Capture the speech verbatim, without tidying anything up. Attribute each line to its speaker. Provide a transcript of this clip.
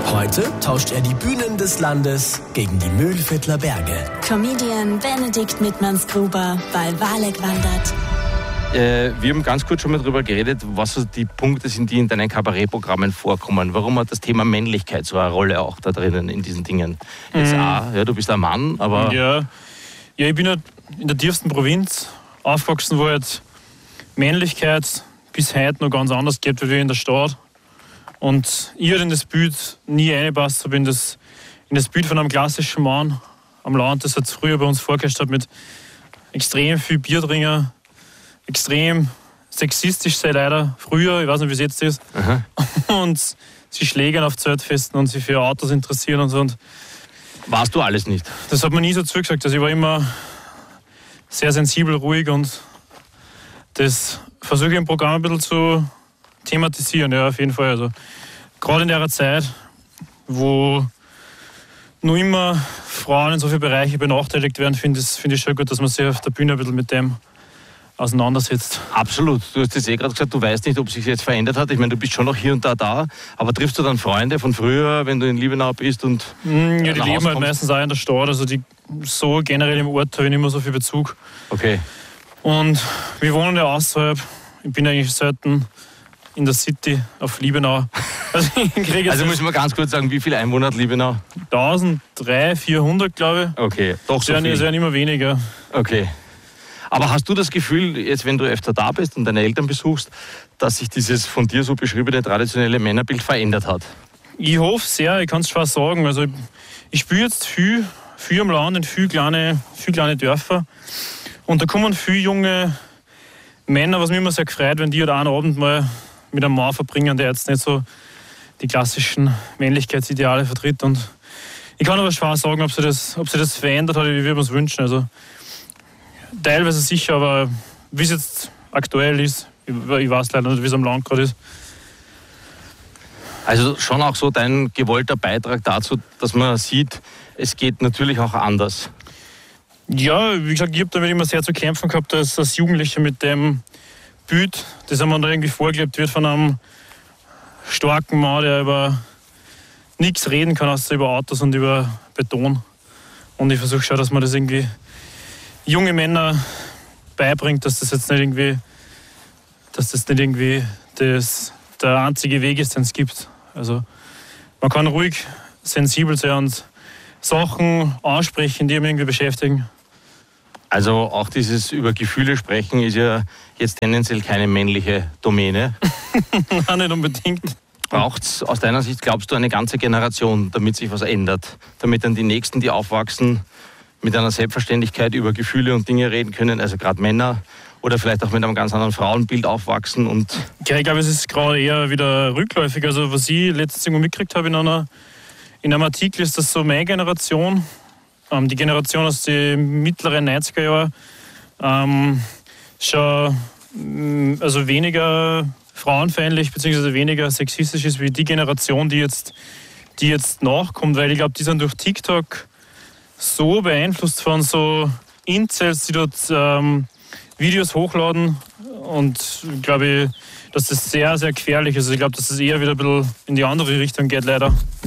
Speaker 1: Heute tauscht er die Bühnen des Landes gegen die Mühlviertler Berge.
Speaker 2: Comedian Benedikt Mittmanns-Gruber bei Waleg wandert.
Speaker 3: Äh, wir haben ganz kurz schon mal darüber geredet, was so die Punkte sind, die in deinen Kabarettprogrammen vorkommen. Warum hat das Thema Männlichkeit so eine Rolle auch da drinnen in diesen Dingen? Jetzt
Speaker 4: Mhm.
Speaker 3: auch, ja, du bist ein Mann, aber...
Speaker 4: Ja, ja ich bin halt in der tiefsten Provinz aufgewachsen, wo halt Männlichkeit bis heute noch ganz anders geht wie in der Stadt. Und ich habe in das Bild nie reingepasst, habe in das, in das Bild von einem klassischen Mann am Land, das halt früher bei uns vorgeherrscht hat, mit extrem viel Biertrinker, extrem sexistisch sei leider früher, ich weiß nicht, wie es jetzt ist.
Speaker 3: Aha.
Speaker 4: Und sie schlägern auf Zeltfesten und sich für Autos interessieren und so. Und
Speaker 3: warst du alles nicht?
Speaker 4: das hat man nie so zugesagt. Also ich war immer sehr sensibel, ruhig und das versuche ich im Programm ein bisschen zu thematisieren, ja, auf jeden Fall. Also, gerade in der Zeit, wo noch immer Frauen in so vielen Bereichen benachteiligt werden, finde ich, find ich schon gut, dass man sich auf der Bühne ein bisschen mit dem auseinandersetzt.
Speaker 3: Absolut. Du hast jetzt eh gerade gesagt, du weißt nicht, ob sich jetzt verändert hat. Ich meine, du bist schon noch hier und da da, aber triffst du dann Freunde von früher, wenn du in Liebenau bist und
Speaker 4: Mm, ja, die
Speaker 3: nach
Speaker 4: leben
Speaker 3: Hause
Speaker 4: halt
Speaker 3: kommst?
Speaker 4: meistens auch in der Stadt, also die, so generell im Ort habe ich nicht mehr so viel Bezug.
Speaker 3: Okay.
Speaker 4: Und wir wohnen ja außerhalb. Ich bin eigentlich selten in der City auf Liebenau. Also ich kriege
Speaker 3: Also
Speaker 4: jetzt
Speaker 3: müssen wir ganz kurz sagen, wie viele Einwohner hat Liebenau?
Speaker 4: eintausenddreihundert, vierhundert, glaube ich.
Speaker 3: Okay, doch
Speaker 4: Es
Speaker 3: so
Speaker 4: werden, es
Speaker 3: viel.
Speaker 4: werden immer weniger.
Speaker 3: Okay. Aber hast du das Gefühl, jetzt wenn du öfter da bist und deine Eltern besuchst, dass sich dieses von dir so beschriebene traditionelle Männerbild verändert hat?
Speaker 4: Ich hoffe sehr, ich kann es schwer sagen. Also ich, ich spiele jetzt viel, viel am Land in viele kleine, viel kleine Dörfer. Und da kommen viele junge Männer, was mich immer sehr gefreut, wenn die halt einen Abend mal mit einem Mann verbringen, der jetzt nicht so die klassischen Männlichkeitsideale vertritt. Und ich kann aber schwer sagen, ob sich das, ob sich das verändert hat, wie wir uns wünschen. Also teilweise sicher, aber wie es jetzt aktuell ist, ich, ich weiß leider nicht, wie es am Land gerade ist.
Speaker 3: Also schon auch so dein gewollter Beitrag dazu, dass man sieht, es geht natürlich auch anders.
Speaker 4: Ja, wie gesagt, ich habe damit immer sehr zu kämpfen gehabt als, als Jugendlicher mit dem Bild, das einem da irgendwie vorgelebt wird von einem starken Mann, der über nichts reden kann, außer über Autos und über Beton. Und ich versuche schon, dass man das irgendwie junge Männer beibringt, dass das jetzt nicht irgendwie, dass das nicht irgendwie das, der einzige Weg ist, den es gibt. Also man kann ruhig sensibel sein und Sachen ansprechen, die einen irgendwie beschäftigen.
Speaker 3: Also auch dieses über Gefühle sprechen ist ja jetzt tendenziell keine männliche Domäne.
Speaker 4: Nein, nicht unbedingt.
Speaker 3: Braucht es aus deiner Sicht, glaubst du, eine ganze Generation, damit sich was ändert? Damit dann die Nächsten, die aufwachsen, mit einer Selbstverständlichkeit über Gefühle und Dinge reden können, also gerade Männer, oder vielleicht auch mit einem ganz anderen Frauenbild aufwachsen und...
Speaker 4: Ja, ich glaube, es ist gerade eher wieder rückläufig. Also was ich letztens irgendwo mitgekriegt habe in, einer, in einem Artikel, ist, dass so meine Generation, ähm, die Generation aus den mittleren neunziger Jahren, ähm, schon mh, also weniger frauenfeindlich bzw. weniger sexistisch ist wie die Generation, die jetzt, die jetzt nachkommt. Weil ich glaube, die sind durch TikTok so beeinflusst von so Incels, die dort ähm, Videos hochladen. Und ich glaube, dass das sehr, sehr gefährlich ist. Also ich glaube, dass das eher wieder ein bisschen in die andere Richtung geht, leider.